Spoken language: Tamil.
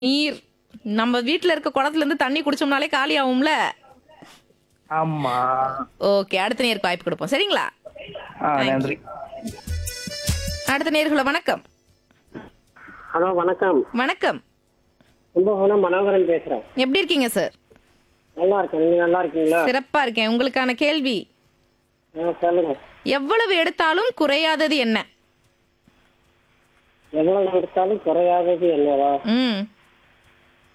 நீர் நம்ம வீட்ல இருக்க குளத்துல இருந்து தண்ணி குடிச்சோம்னாலே காலி ஆகும்ல. ஆமா. ஓகே, அடுத்த நேருக்கு வாய்ப்பு கொடுப்போம். சரிங்களா? Thank நன்றி. அடுத்த நேர்களை வணக்கம். ஹலோ வணக்கம். வணக்கம். கும்பகோணம் மனோகரன் பேசுறேன். எப்படி இருக்கீங்க சார்? நல்லா இருக்கேன். நீங்க நல்லா இருக்கீங்களா? சிறப்பா இருக்கேன். உங்களுக்கான கேள்வி, சொல்லுங்க. எவ்வளவு எடுத்தாலும் குறையாதது என்ன? எவ்வளவு எடுத்தாலும் குறையாதது என்னவா? ம்